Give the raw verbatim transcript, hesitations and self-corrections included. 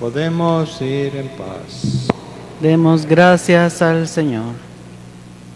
Podemos ir en paz. Demos gracias al Señor.